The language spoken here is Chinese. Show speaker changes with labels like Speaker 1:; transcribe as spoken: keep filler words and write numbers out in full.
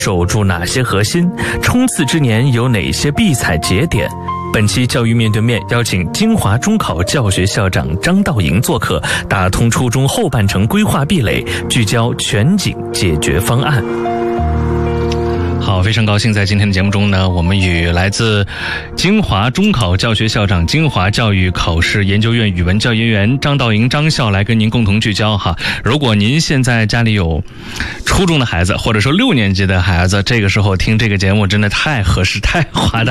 Speaker 1: 守住哪些核心？冲刺之年有哪些必踩节点？本期教育面对面邀请京华中考教学校长张道营做客，打通初中后半程规划壁垒，聚焦全景解决方案。好，非常高兴在今天的节目中呢，我们与来自京华中考教学校长、京华教育考试研究院语文教研员张道营张校来跟您共同聚焦哈。如果您现在家里有初中的孩子，或者说六年级的孩子，这个时候听这个节目真的太合适、太划得